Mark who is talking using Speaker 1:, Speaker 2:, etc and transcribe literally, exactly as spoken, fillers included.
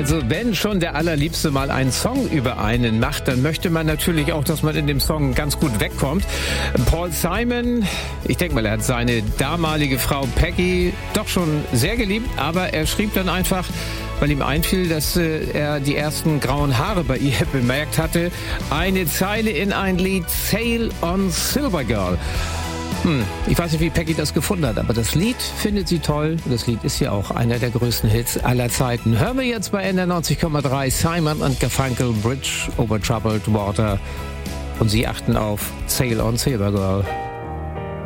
Speaker 1: Also wenn schon der Allerliebste mal einen Song über einen macht, dann möchte man natürlich auch, dass man in dem Song ganz gut wegkommt. Paul Simon, ich denke mal, er hat seine damalige Frau Peggy doch schon sehr geliebt, aber er schrieb dann einfach, weil ihm einfiel, dass äh, er die ersten grauen Haare bei ihr bemerkt hatte, eine Zeile in ein Lied, Sail on Silver Girl. Hm, ich weiß nicht, wie Peggy das gefunden hat, aber das Lied findet sie toll. Das Lied ist ja auch einer der größten Hits aller Zeiten. Hören wir jetzt bei N D R neunzig Komma drei Simon and Garfunkel, Bridge over Troubled Water. Und Sie achten auf Sail on Silver Girl.